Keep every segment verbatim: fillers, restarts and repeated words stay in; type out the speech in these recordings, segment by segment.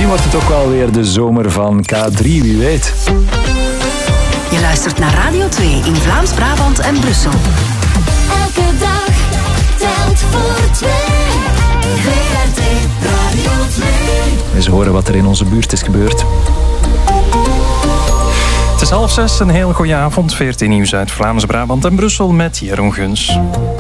Misschien wordt het ook wel weer de zomer van K drie, wie weet. Je luistert naar Radio twee in Vlaams-Brabant en Brussel. Elke dag telt voor twee. V R T Radio twee. Eens horen wat er in onze buurt is gebeurd. Het is half zes, een heel goede avond. veertien nieuws uit Vlaams-Brabant en Brussel met Jeroen Guns.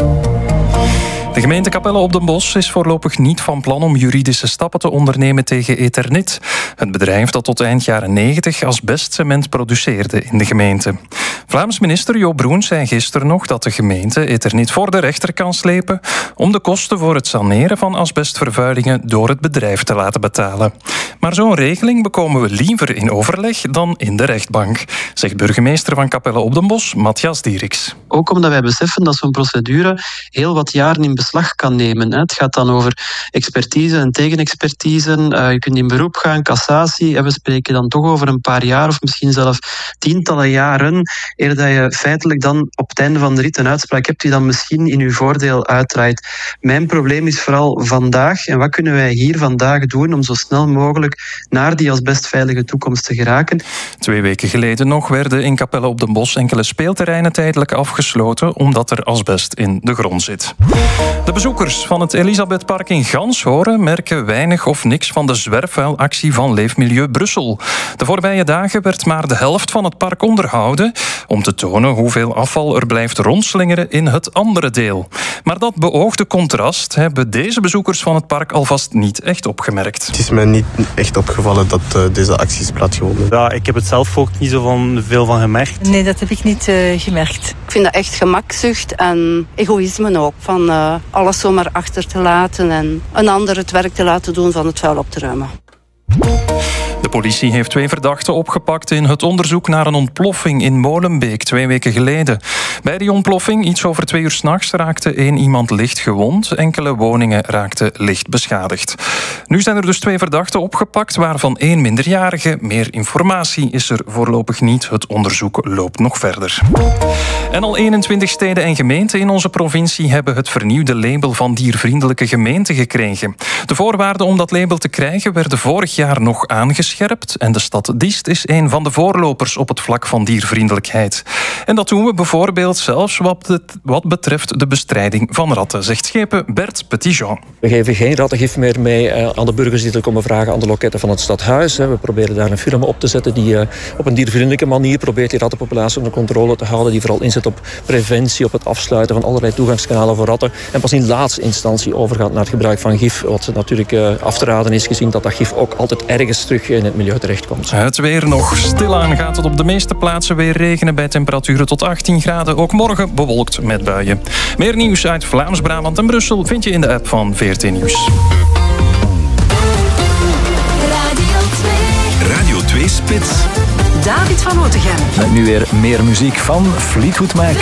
De gemeente Capelle op den Bosch is voorlopig niet van plan om juridische stappen te ondernemen tegen Eternit. Het bedrijf dat tot eind jaren negentig asbestcement produceerde in de gemeente. Vlaams minister Jo Broen zei gisteren nog dat de gemeente Eternit voor de rechter kan slepen om de kosten voor het saneren van asbestvervuilingen door het bedrijf te laten betalen. Maar zo'n regeling bekomen we liever in overleg dan in de rechtbank, zegt burgemeester van Capelle op den Bosch, Matthias Dieriks. Ook omdat wij beseffen dat zo'n procedure heel wat jaren in beslag kan nemen. Het gaat dan over expertise en tegenexpertise. Je kunt in beroep gaan, cassatie. En we spreken dan toch over een paar jaar of misschien zelfs tientallen jaren eer dat je feitelijk dan op het einde van de rit een uitspraak hebt die dan misschien in uw voordeel uitdraait. Mijn probleem is vooral vandaag. En wat kunnen wij hier vandaag doen om zo snel mogelijk naar die asbestveilige toekomst te geraken? Twee weken geleden nog werden in Capelle op den Bosch enkele speelterreinen tijdelijk afgesloten omdat er asbest in de grond zit. De bezoekers van het Elisabethpark in Ganshoren merken weinig of niks van de zwerfvuilactie van Leefmilieu Brussel. De voorbije dagen werd maar de helft van het park onderhouden om te tonen hoeveel afval er blijft rondslingeren in het andere deel. Maar dat beoogde contrast hebben deze bezoekers van het park alvast niet echt opgemerkt. Het is mij niet echt opgevallen dat uh, deze acties plaatsgevonden. Ja, ik heb het zelf ook niet zo van, veel van gemerkt. Nee, dat heb ik niet uh, gemerkt. Ik vind dat echt gemakzucht en egoïsme ook. Van uh, alles zomaar achter te laten en een ander het werk te laten doen van het vuil op te ruimen. De politie heeft twee verdachten opgepakt in het onderzoek naar een ontploffing in Molenbeek twee weken geleden. Bij die ontploffing, iets over twee uur 's nachts, raakte één iemand licht gewond. Enkele woningen raakten licht beschadigd. Nu zijn er dus twee verdachten opgepakt, waarvan één minderjarige. Meer informatie is er voorlopig niet. Het onderzoek loopt nog verder. En al eenentwintig steden en gemeenten in onze provincie hebben het vernieuwde label van diervriendelijke gemeente gekregen. De voorwaarden om dat label te krijgen werden vorig jaar nog aangescherpt en de stad Diest is een van de voorlopers op het vlak van diervriendelijkheid. En dat doen we bijvoorbeeld zelfs wat, het, wat betreft de bestrijding van ratten, zegt schepen Bert Petitjean. We geven geen rattengif meer mee aan de burgers die er komen vragen aan de loketten van het stadhuis. We proberen daar een firma op te zetten die op een diervriendelijke manier probeert die rattenpopulatie onder controle te houden, die vooral inzet op preventie, op het afsluiten van allerlei toegangskanalen voor ratten en pas in laatste instantie overgaat naar het gebruik van gif, wat natuurlijk af te raden is gezien dat dat gif ook altijd ergens terug in het milieu terechtkomt. Het weer nog. Stilaan gaat het op de meeste plaatsen weer regenen bij temperaturen tot achttien graden. Ook morgen bewolkt met buien. Meer nieuws uit Vlaams-Brabant en Brussel vind je in de app van V R T Nieuws. Radio twee Spits. David van Otegem. Met nu weer meer muziek van Fleetwood Mac.